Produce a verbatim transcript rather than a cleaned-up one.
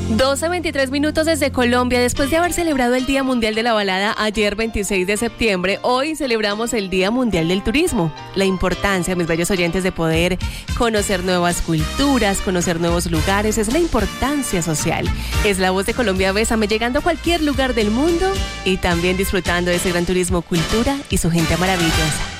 doce veintitrés minutos desde Colombia. Después de haber celebrado el Día Mundial de la Balada ayer veintiséis de septiembre, hoy celebramos el Día Mundial del Turismo. La importancia, mis bellos oyentes, de poder conocer nuevas culturas, conocer nuevos lugares, es la importancia social. Es la voz de Colombia Bésame, llegando a cualquier lugar del mundo y también disfrutando de ese gran turismo, cultura y su gente maravillosa.